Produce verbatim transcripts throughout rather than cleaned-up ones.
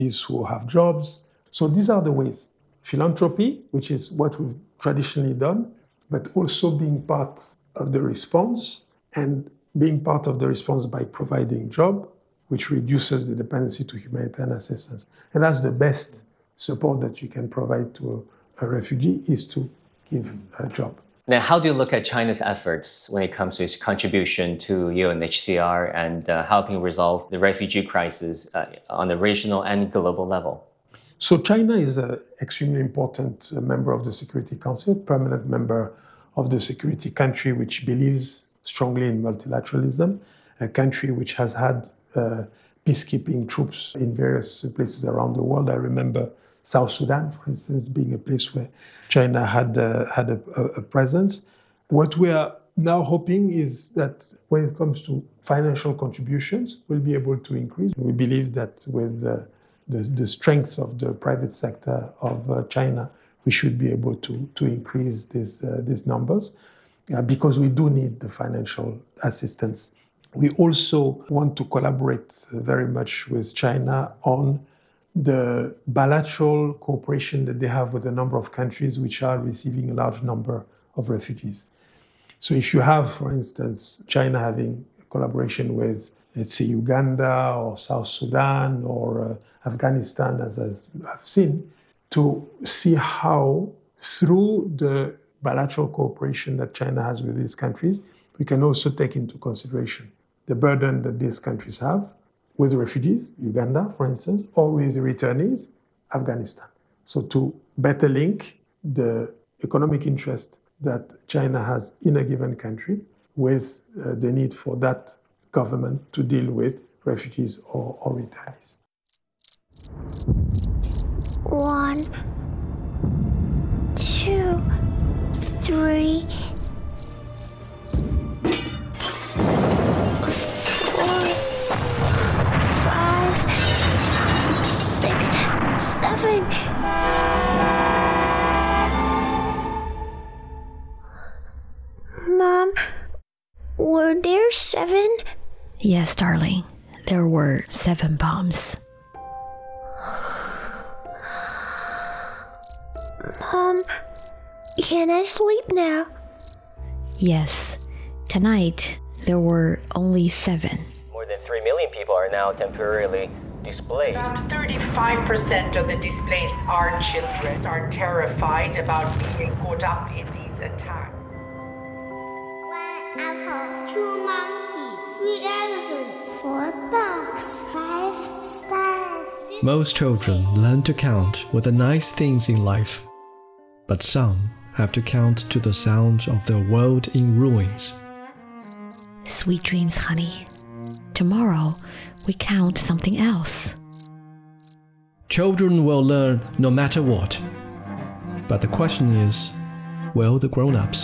who have jobs. So these are the ways. Philanthropy, which is what we've traditionally done, but also being part of the response, and being part of the response by providing job, which reduces the dependency to humanitarian assistance. And that's the best support that you can provide to a, a refugee, is to give a job. Now, how do you look at China's efforts when it comes to its contribution to U N H C R and uh, helping resolve the refugee crisis uh, on a regional and global level? So China is an extremely important member of the Security Council, permanent member of the Security country, which believes strongly in multilateralism, a country which has had uh, peacekeeping troops in various places around the world. I remember South Sudan, for instance, being a place where China had, uh, had a, a presence. What we are now hoping is that when it comes to financial contributions, we'll be able to increase. We believe that with uh, the, the strength of the private sector of uh, China, we should be able to, to increase this, uh, these numbers uh, because we do need the financial assistance. We also want to collaborate very much with China on the bilateral cooperation that they have with a number of countries which are receiving a large number of refugees. So if you have, for instance, China having a collaboration with, let's say, Uganda or South Sudan or uh, Afghanistan, as I've seen, to see how, through the bilateral cooperation that China has with these countries, we can also take into consideration the burden that these countries have with refugees, Uganda, for instance, or with returnees, Afghanistan. So to better link the economic interest that China has in a given country with uh, the need for that government to deal with refugees or, or returnees. One, two, three, four, five, six, seven. Mom, were there seven? Yes, darling. There were seven bombs. Mom, can I sleep now? Yes. Tonight, there were only seven. More than three million people are now temporarily displaced. About thirty-five percent of the displaced are children, are terrified about being caught up in these attacks. One apple, two monkeys, three elephants, four dogs, five stars. Most children learn to count with the nice things in life, but some have to count to the sound of their world in ruins. Sweet dreams, honey. Tomorrow, we count something else. Children will learn no matter what. But the question is, will the grown-ups?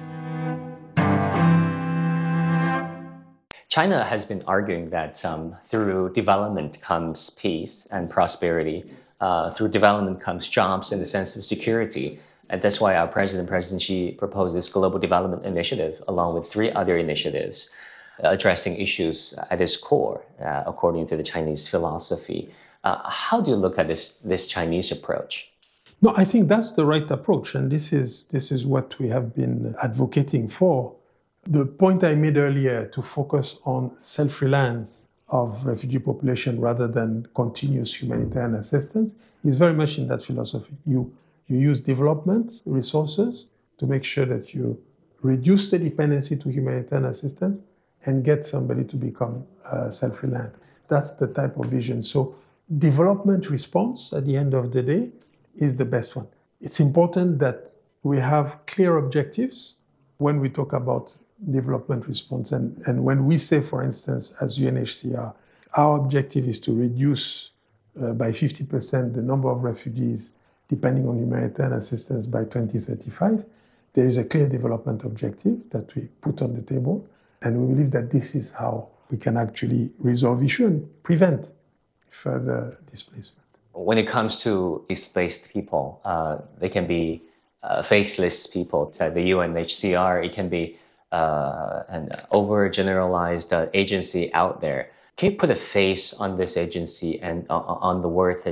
China has been arguing that um, through development comes peace and prosperity. Uh, through development comes jobs and a sense of security. And that's why our president, President Xi, proposed this Global Development Initiative, along with three other initiatives uh, addressing issues at its core, uh, according to the Chinese philosophy. Uh, how do you look at this, this Chinese approach? No, I think that's the right approach, and this is, this is what we have been advocating for. The point I made earlier, to focus on self-reliance of refugee population rather than continuous humanitarian assistance, is very much in that philosophy. You, you use development resources to make sure that you reduce the dependency to humanitarian assistance and get somebody to become uh, self-reliant. That's the type of vision. So development response, at the end of the day, is the best one. It's important that we have clear objectives when we talk about development response. And, and when we say, for instance, as U N H C R, our objective is to reduce uh, by fifty percent the number of refugees depending on humanitarian assistance by twenty thirty-five, there is a clear development objective that we put on the table. And we believe that this is how we can actually resolve issue and prevent further displacement. When it comes to displaced people, uh, they can be uh, faceless people. To the U N H C R, it can be uh, an overgeneralized uh, agency out there. Can you put a face on this agency and uh, on the work that